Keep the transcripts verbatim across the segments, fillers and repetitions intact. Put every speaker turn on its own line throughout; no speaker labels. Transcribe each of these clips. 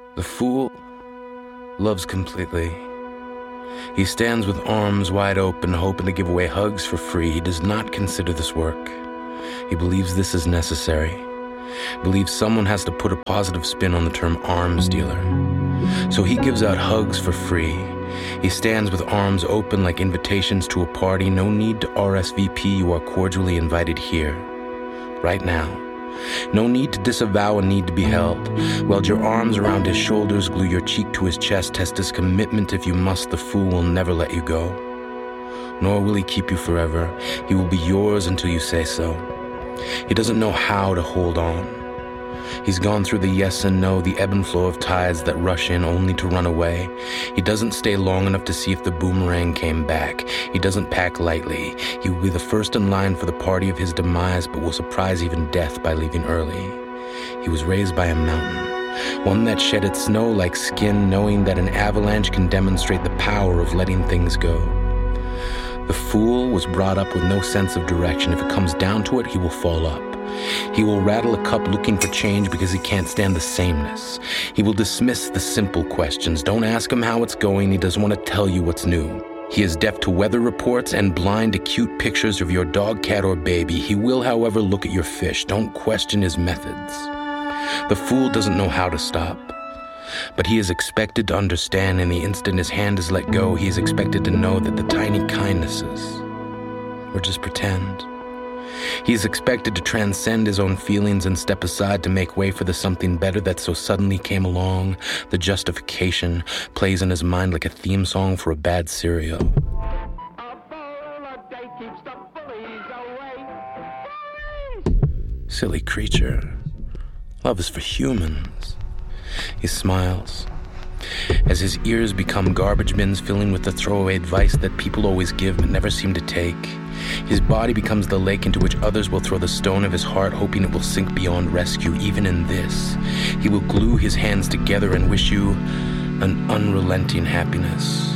The fool loves completely. He stands with arms wide open, hoping to give away hugs for free. He does not consider this work. He believes this is necessary. Believes someone has to put a positive spin on the term arms dealer. So he gives out hugs for free. He stands with arms open like invitations to a party. No need to R S V P. You are cordially invited here, right now. No need to disavow a need to be held. Weld your arms around his shoulders, glue your cheek to his chest, test his commitment if you must. The fool will never let you go. Nor will he keep you forever. He will be yours until you say so. He doesn't know how to hold on. He's gone through the yes and no, the ebb and flow of tides that rush in only to run away. He doesn't stay long enough to see if the boomerang came back. He doesn't pack lightly. He will be the first in line for the party of his demise, but will surprise even death by leaving early. He was raised by a mountain, one that shed its snow like skin, knowing that an avalanche can demonstrate the power of letting things go. The fool was brought up with no sense of direction. If it comes down to it, he will fall up. He will rattle a cup looking for change because he can't stand the sameness. He will dismiss the simple questions. Don't ask him how it's going. He doesn't want to tell you what's new. He is deaf to weather reports and blind to cute pictures of your dog, cat, or baby. He will, however, look at your fish. Don't question his methods. The fool doesn't know how to stop. But he is expected to understand, and the instant his hand is let go, he is expected to know that the tiny kindnesses were just pretend. He is expected to transcend his own feelings and step aside to make way for the something better that so suddenly came along. The justification plays in his mind like a theme song for a bad serial. Silly creature. Love is for humans. He smiles. As his ears become garbage bins filling with the throwaway advice that people always give but never seem to take, his body becomes the lake into which others will throw the stone of his heart, hoping it will sink beyond rescue. Even in this, he will glue his hands together and wish you an unrelenting happiness.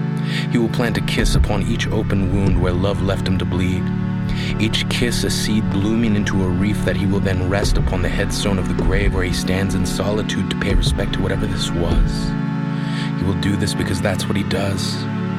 He will plant a kiss upon each open wound where love left him to bleed. Each kiss a seed blooming into a reef that he will then rest upon the headstone of the grave where he stands in solitude to pay respect to whatever this was. He will do this because that's what he does.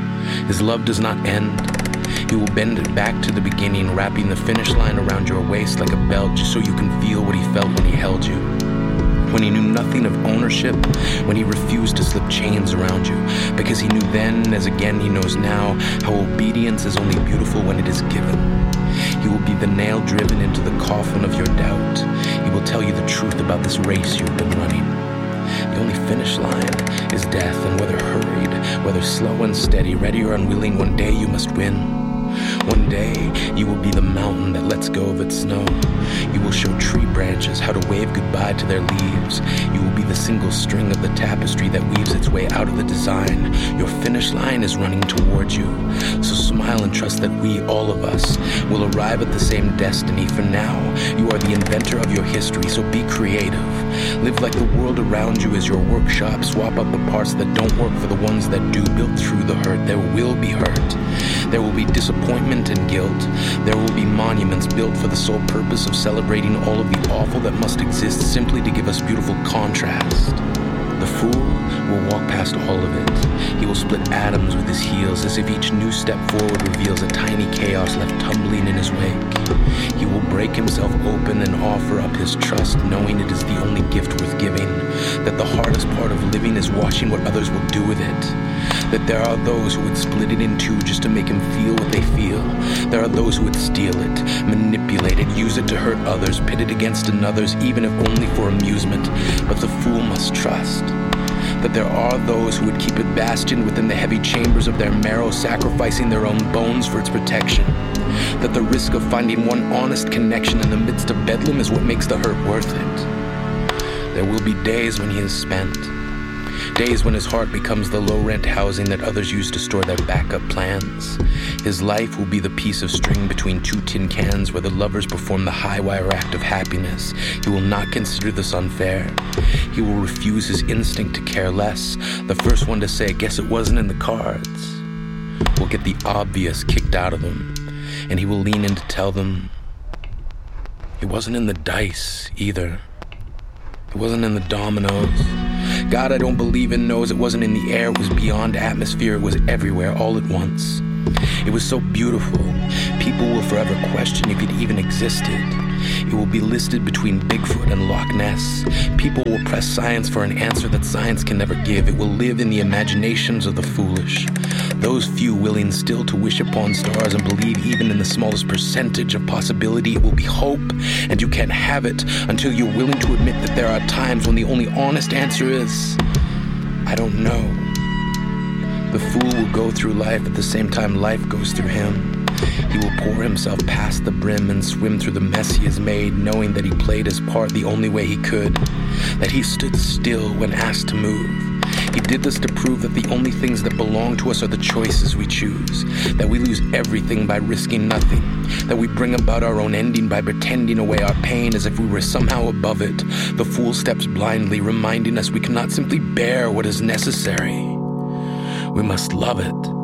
His love does not end. He will bend it back to the beginning, wrapping the finish line around your waist like a belt just so you can feel what he felt when he held you. When he knew nothing of ownership, when he refused to slip chains around you, because he knew then, as again he knows now, how obedience is only beautiful when it is given. He will be the nail driven into the coffin of your doubt. He will tell you the truth about this race you've been running. The only finish line is death, and whether hurried, whether slow and steady, ready or unwilling, one day you must win. One day, you will be the mountain that lets go of its snow. You will show tree branches how to wave goodbye to their leaves. You will be the single string of the tapestry that weaves its way out of the design. Your finish line is running towards you. So smile and trust that we, all of us, will arrive at the same destiny. For now, you are the inventor of your history, so be creative. Live like the world around you is your workshop. Swap out the parts that don't work for the ones that do. Build through the hurt. There will be hurt. There will be disappointment and guilt. There will be monuments built for the sole purpose of celebrating all of the awful that must exist simply to give us beautiful contrast. The fool will walk past all of it. He will split atoms with his heels as if each new step forward reveals a tiny chaos left tumbling in his wake. He will break himself open and offer up his trust, knowing it is the only gift worth giving, that the hardest part of living is watching what others will do with it, that there are those who would split it in two just to make him feel what they feel. There are those who would steal it, manipulate it, use it to hurt others, pit it against another's, even if only for amusement. But the fool must trust that there are those who would keep it bastioned within the heavy chambers of their marrow, sacrificing their own bones for its protection. That the risk of finding one honest connection in the midst of bedlam is what makes the hurt worth it. There will be days when he is spent. Days when his heart becomes the low-rent housing that others use to store their backup plans. His life will be the piece of string between two tin cans where the lovers perform the high-wire act of happiness. He will not consider this unfair. He will refuse his instinct to care less. The first one to say, guess it wasn't in the cards, will get the obvious kicked out of him. And he will lean in to tell them, it wasn't in the dice either. It wasn't in the dominoes. God I don't believe in knows it wasn't in the air, it was beyond atmosphere, it was everywhere, all at once. It was so beautiful, people will forever question if it even existed. It will be listed between Bigfoot and Loch Ness. People will press science for an answer that science can never give. It will live in the imaginations of the foolish. Those few willing still to wish upon stars and believe even in the smallest percentage of possibility. It will be hope, and you can't have it until you're willing to admit that there are times when the only honest answer is, I don't know. The fool will go through life at the same time life goes through him. He will pour himself past the brim and swim through the mess he has made, knowing that he played his part the only way he could, that he stood still when asked to move. He did this to prove that the only things that belong to us are the choices we choose, that we lose everything by risking nothing, that we bring about our own ending by pretending away our pain as if we were somehow above it. The fool steps blindly, reminding us we cannot simply bear what is necessary. We must love it.